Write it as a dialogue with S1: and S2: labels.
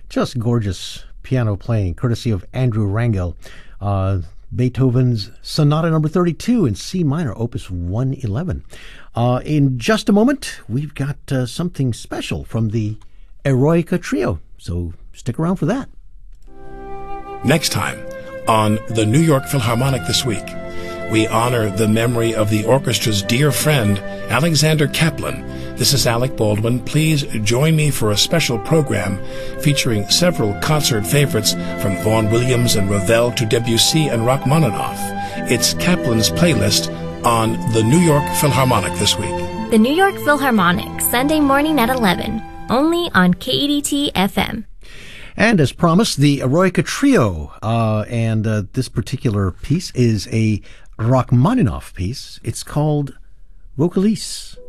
S1: Just gorgeous piano playing, courtesy of Andrew Rangel. Beethoven's Sonata Number 32 in C minor, Opus 111. In just a moment, we've got something special from the Eroica Trio, so stick around for that.
S2: Next time on the New York Philharmonic This Week, we honor the memory of the orchestra's dear friend, Alexander Kaplan. This is Alec Baldwin. Please join me for a special program featuring several concert favorites from Vaughan Williams and Ravel to Debussy and Rachmaninoff. It's Kaplan's playlist on the New York Philharmonic This Week.
S3: The New York Philharmonic, Sunday morning at 11, only on KEDT FM.
S1: And as promised, the Eroica Trio, and this particular piece is a Rachmaninoff piece. It's called Vocalise.